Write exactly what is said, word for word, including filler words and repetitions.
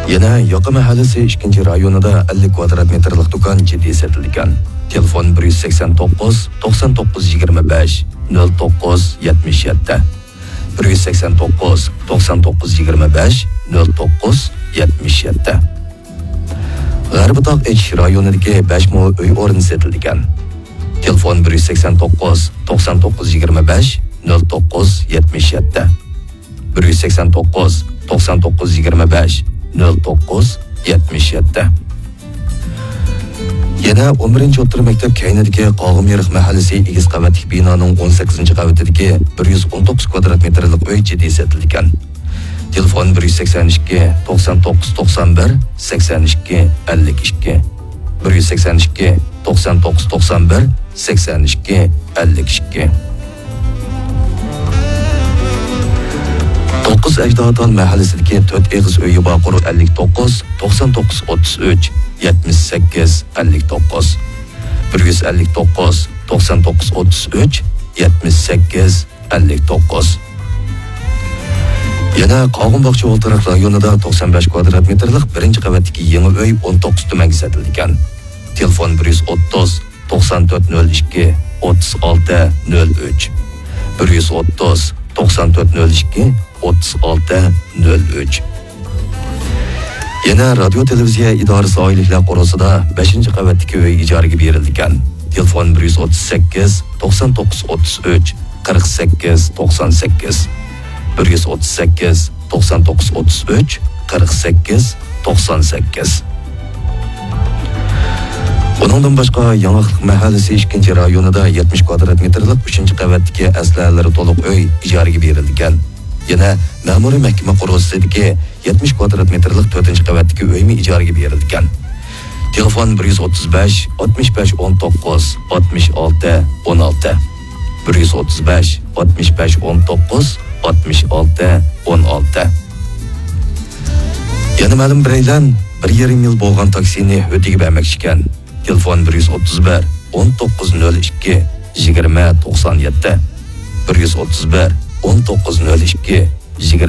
Yana Yoqa mahallasi ikkinchi rayonida ellik kvadrat metrlik do'kon jiddiy sotilgan. Telefon bir sakson to'qqiz to'qson to'qqiz yigirma besh nol to'qqiz yetmish yetti. bir sakson to'qqiz to'qson to'qqiz yigirma besh nol to'qqiz yetmish yetti. G'arbitoq H rayonidagi besh mol uy o'rni sotilgan. Telefon bir sakson to'qqiz to'qson to'qqiz yigirma besh nol to'qqiz yetmish yetti. bir sakson to'qqiz to'qson to'qqiz yigirma besh nol to'qqiz yetmish yetti. Yana o'n birinchi o'rta maktab kaynidagi Qog'im Yeriq mahallasi egiz qavatli binoning o'n sakkizinchi qavatidagi bir yuz o'n to'qqiz kvadrat metrlik uy jiddiy sotilgan. Telefon bir sakson ikki to'qson to'qqiz to'qson bir sakson ikki ellik ikki. bir sakson ikki to'qson to'qqiz to'qson bir sakson ikki ellik ikki. to'qqiz Ajdodon mahallasidagi to'rt egiz uyi baquru ellik to'qqiz to'qson to'qqiz o'ttiz uch yetmish sakkiz ellik to'qqiz. bir ellik to'qqiz to'qson to'qqiz o'ttiz uch yetmish sakkiz ellik to'qqiz. Yana Qog'imboqchi o'ltiraq rayonida to'qson besh kvadrat metrlik birinchi qavatdagi yangi uy o'n to'qqiz tumanga sotilgan. Telefon bir o'ttiz to'qson to'rt nol ikki o'ttiz olti nol uch. bir o'ttiz to'qson to'rt nol ikki o'ttiz olti nol uch. Yana radio televiziya idorasi oyliklar qorasida beshinchi qavatdagi uy ijaraga berilgan. Telefon bir o'ttiz sakkiz to'qson to'qqiz o'ttiz uch qirq sakkiz to'qson sakkiz. bir o'ttiz sakkiz to'qson to'qqiz o'ttiz uch qirq sakkiz to'qson sakkiz. Bundan boshqa Yangiqlik mahallasi ikkinchi rayonida yetmish kvadrat metrlik uchinchi qavatdagi aslalari to'liq uy ijaraga berilgan. Yana ma'muriy mahkama qo'riqchisidagi yetmish kvadrat metrlik to'rtinchi qavatdagi uymi ijaraga berilgan. Telefon bir o'ttiz besh oltmish besh o'n to'qqiz oltmish olti o'n olti. bir o'ttiz besh oltmish besh o'n to'qqiz oltmish olti o'n olti. Yana ma'lum biraydan bir yarim yil bo'lgan taksini o'tiga bermoqchi ekan. Telefon bir o'ttiz bir o'n to'qqiz nol ikki yigirma to'qson yetti. bir o'ttiz bir o'n to'qqiz nol ikki yigirma